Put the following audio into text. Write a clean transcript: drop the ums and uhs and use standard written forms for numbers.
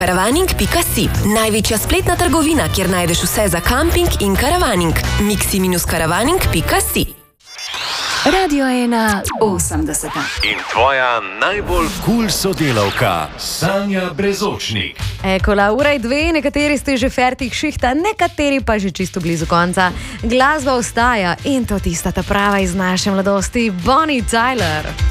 Karavaning.si, največja spletna trgovina, kjer najdeš vse za kamping in karavaning. Mixi-karavaning.si. Radio 1 80. In tvoja najbolj cool sodelavka, Sanja Brezočnik. Ekola, ura je 2, nekateri ste že fertik šihta, nekateri pa že čisto blizu konca. Glasba ostaja in to tista ta prava iz naše mladosti, Bonnie Tyler.